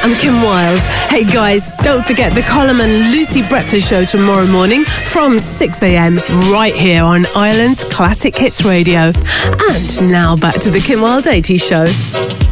I'm Kim Wilde. Hey guys, don't forget the Colin and Lucy Breakfast Show tomorrow morning from 6 a.m. right here on Ireland's Classic Hits Radio. And now back to the Kim Wilde 80s Show.